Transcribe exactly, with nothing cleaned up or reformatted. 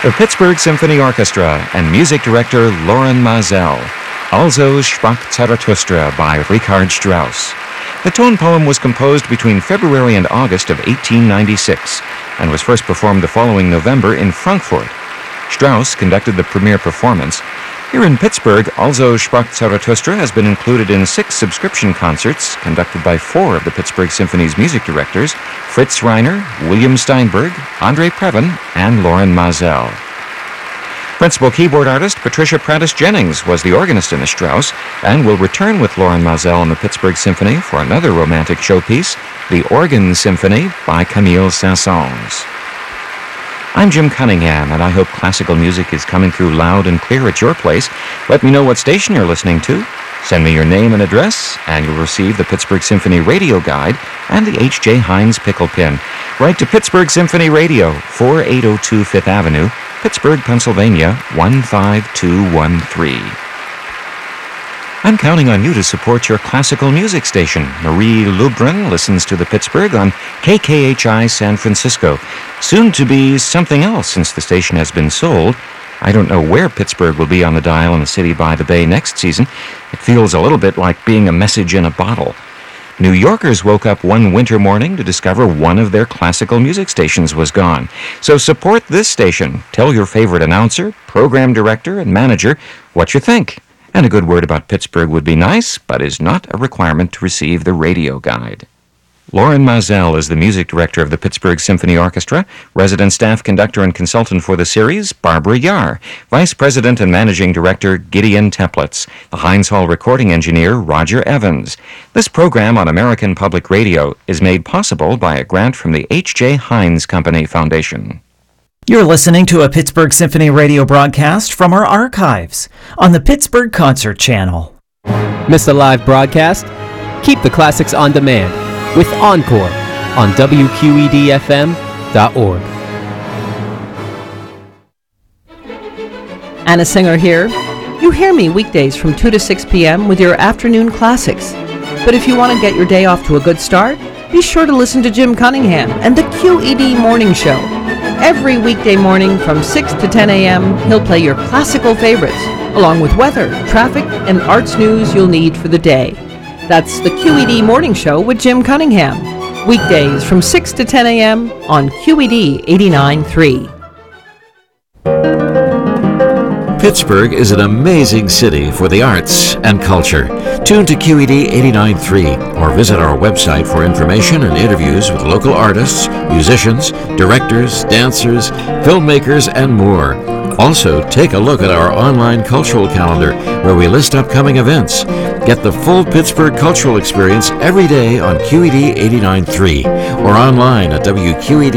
The Pittsburgh Symphony Orchestra and music director Loren Maazel. Also sprach Zarathustra by Richard Strauss. The tone poem was composed between February and August of eighteen ninety-six and was first performed the following November in Frankfurt. Strauss conducted the premiere performance. Here in Pittsburgh, Also sprach Zarathustra has been included in six subscription concerts conducted by four of the Pittsburgh Symphony's music directors, Fritz Reiner, William Steinberg, Andre Previn, and Loren Maazel. Principal keyboard artist Patricia Prattis Jennings was the organist in the Strauss and will return with Loren Maazel and the Pittsburgh Symphony for another romantic showpiece, The Organ Symphony by Camille Saint-Saëns. I'm Jim Cunningham, and I hope classical music is coming through loud and clear at your place. Let me know what station you're listening to. Send me your name and address, and you'll receive the Pittsburgh Symphony Radio Guide and the H J Heinz Pickle Pin. Write to Pittsburgh Symphony Radio, forty-eight oh two Fifth Avenue, Pittsburgh, Pennsylvania, one five two one three. I'm counting on you to support your classical music station. Marie Lubrin listens to the Pittsburgh on K K H I San Francisco. Soon to be something else since the station has been sold. I don't know where Pittsburgh will be on the dial in the city by the bay next season. It feels a little bit like being a message in a bottle. New Yorkers woke up one winter morning to discover one of their classical music stations was gone. So support this station. Tell your favorite announcer, program director, and manager what you think. And a good word about Pittsburgh would be nice, but is not a requirement to receive the radio guide. Loren Maazel is the music director of the Pittsburgh Symphony Orchestra. Resident staff conductor and consultant for the series, Barbara Yar. Vice president and managing director, Gideon Teplitz. The Heinz Hall recording engineer, Roger Evans. This program on American Public Radio is made possible by a grant from the H J Heinz Company Foundation. You're listening to a Pittsburgh Symphony radio broadcast from our archives on the Pittsburgh Concert Channel. Miss a live broadcast? Keep the classics on demand with Encore on W Q E D F M dot org. Anna Singer here. You hear me weekdays from two to six p.m. with your afternoon classics. But if you want to get your day off to a good start, be sure to listen to Jim Cunningham and the Q E D Morning Show. Every weekday morning from six to ten a.m., he'll play your classical favorites, along with weather, traffic, and arts news you'll need for the day. That's the Q E D Morning Show with Jim Cunningham. Weekdays from six to ten a.m. on Q E D eighty-nine point three. Pittsburgh is an amazing city for the arts and culture. Tune to Q E D eighty-nine point three or visit our website for information and interviews with local artists, musicians, directors, dancers, filmmakers, and more. Also, take a look at our online cultural calendar where we list upcoming events. Get the full Pittsburgh cultural experience every day on Q E D eighty-nine point three or online at W Q E D.